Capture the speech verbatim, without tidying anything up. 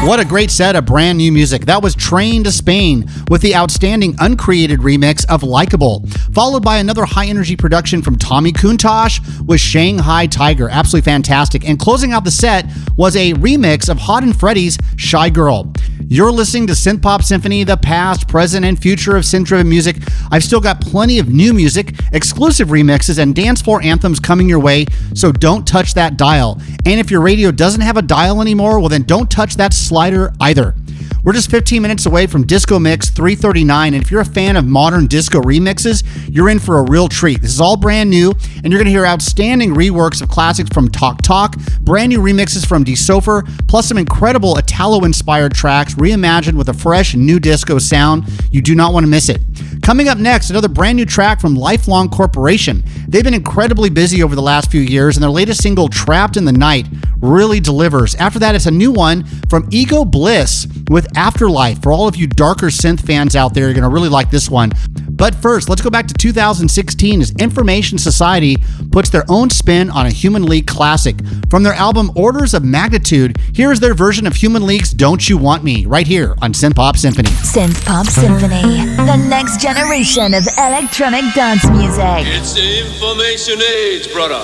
What a great set of brand new music. That was Train to Spain with the outstanding uncreated remix of Likeable, followed by another high-energy production from Tommy Kuntosh with Shanghai Tiger. Absolutely fantastic. And closing out the set was a remix of Hot and Freddy's Shy Girl. You're listening to Synth Pop Symphony, the past, present, and future of synth-driven music. I've still got plenty of new music, exclusive remixes, and dance floor anthems coming your way, so don't touch that dial. And if your radio doesn't have a dial anymore, well then don't touch that slider either. We're just fifteen minutes away from Disco Mix three thirty-nine, and if you're a fan of modern disco remixes, you're in for a real treat. This is all brand new, and you're going to hear outstanding reworks of classics from Talk Talk, brand new remixes from DeSofer, plus some incredible Italo-inspired tracks reimagined with a fresh new disco sound. You do not want to miss it. Coming up next, another brand new track from Lifelong Corporation. They've been incredibly busy over the last few years, and their latest single, Trapped in the Night, really delivers. After that, it's a new one from Ego Bliss with Afterlife. For all of you darker synth fans out there, you're going to really like this one. But first, let's go back to two thousand sixteen as Information Society puts their own spin on a Human League classic. From their album Orders of Magnitude, here is their version of Human League's Don't You Want Me, right here on Synth Pop Symphony. Synth Pop Symphony, the next generation of electronic dance music. It's the information age, brother.